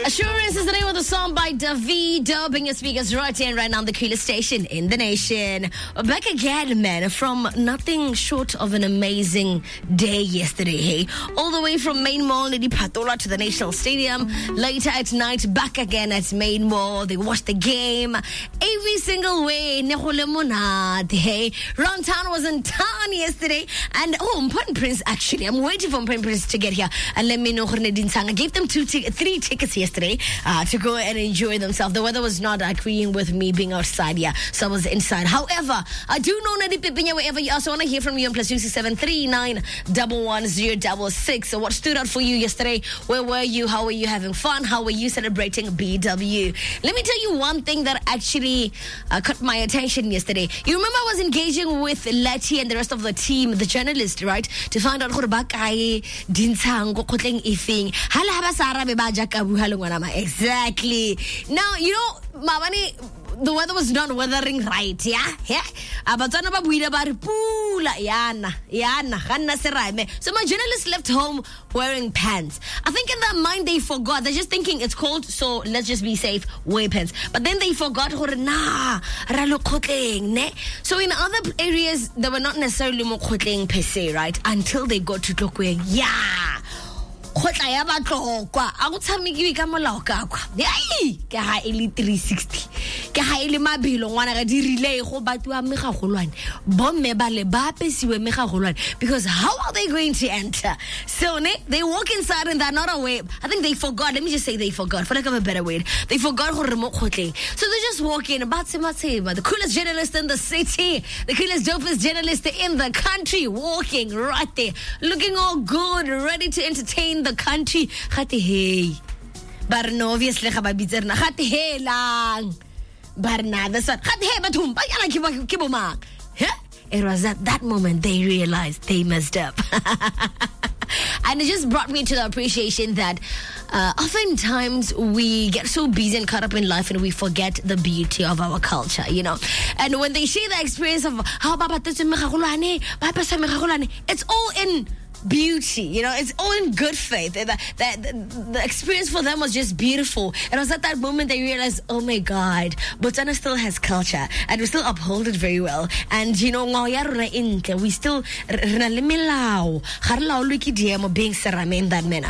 Assurance is the name of the song by Davido. Bring your speakers right in right now on the coolest station in the nation. Back again, man, from nothing short of an amazing day yesterday, hey? All the way from Main Mall, Lady Patola to the National Stadium. Later at night, back again at Main Mall. They watched the game. Every single way, hey? Round Town was in town yesterday. And, Mpon Prince, actually, I'm waiting for Mpon Prince to get here. And let me know, I gave them 3 tickets yesterday to go and enjoy themselves. The weather was not agreeing with me being outside, so I was inside. However, I do know Nadi Pipinya wherever you are, so I want to hear from you on +267 39 11066. So what stood out for you yesterday? Where were you? How were you having fun? How were you celebrating BW? Let me tell you one thing that actually caught my attention yesterday. You remember I was engaging with Letty and the rest of the team, the journalist, right? To find out exactly. Now, Mamani, the weather was not weathering right, so my journalist left home wearing pants. I think in their mind they forgot. They're just thinking it's cold, so let's just be safe, wear pants. But then they forgot, so in other areas they were not necessarily mokhotleng per se, right? Until they got to Tlokweng. Khotla ya batlo kwa a go tshamekiwe ka molao ka kwa ke ha ele 360 ke ha ele mabelo ngwana ga di relay go batwa megagolwane bomme ba le ba pesiwe megagolwane, because how are they going to enter? So they walk inside and they're not aware. I think they forgot. Let me just say they forgot, for lack of a better word. They forgot gore mo khotleng. So they just walk in, the coolest journalist in the city, the coolest dopest journalist in the country, walking right there, looking all good, ready to entertain the country. Hey, but no, obviously, hey lang, but now the sun. Hey, but it was at that moment they realized they messed up. And it just brought me to the appreciation that oftentimes we get so busy and caught up in life and we forget the beauty of our culture, And when they share the experience of how it's all in beauty, it's all in good faith. The experience for them was just beautiful. It was at that moment they realized, oh my God, Botswana still has culture and we still uphold it very well. And we still being serame in that manner.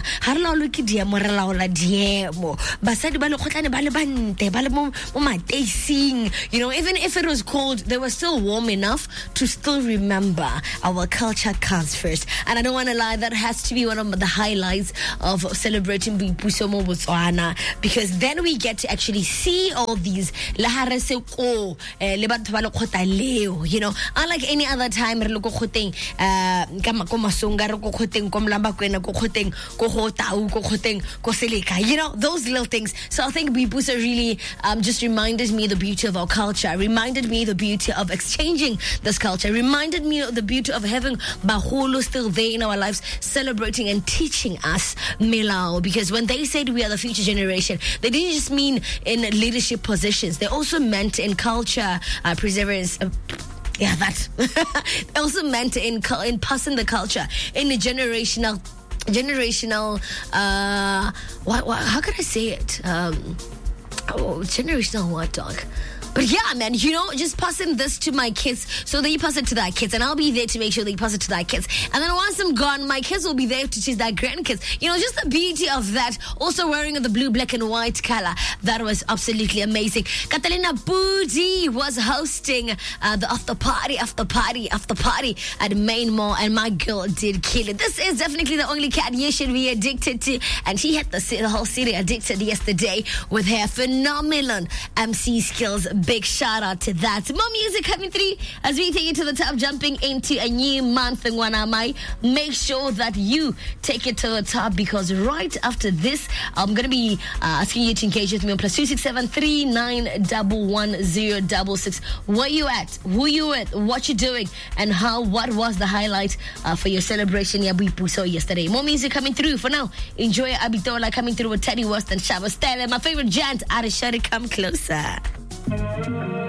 Even if it was cold, they were still warm enough to still remember our culture comes first. And I don't want to lie, that has to be one of the highlights of celebrating Boipuso mo Botswana, because then we get to actually see all these unlike any other time those little things. So I think Boipuso really just reminded me the beauty of our culture, reminded me the beauty of exchanging this culture, reminded me of the beauty of having Baholo still there in our lives, celebrating and teaching us Milao. Because when they said we are the future generation, they didn't just mean in leadership positions, they also meant in culture perseverance. That also meant in passing the culture in a generational how can I say it, generational what, dog? But yeah, man, just passing this to my kids so they pass it to their kids, and I'll be there to make sure they pass it to their kids. And then once I'm gone, my kids will be there to teach their grandkids. Just the beauty of that. Also wearing the blue, black, and white color. That was absolutely amazing. Catalina Budi was hosting the after party at Main Mall, and my girl did kill it. This is definitely the only cat you should be addicted to, and she had the whole city addicted yesterday with her phenomenal MC skills. Big shout out to that. More music coming through as we take it to the top, jumping into a new month in Wanamai. Make sure that you take it to the top, because right after this, I'm going to be asking you to engage with me on +267 39 11066. Where you at? Who you with? What you doing? And what was the highlight for your celebration Boipuso yesterday? More music coming through. For now, enjoy Abitola coming through with Teddy West and Shabba Stella. My favorite gent, Arishari, come closer.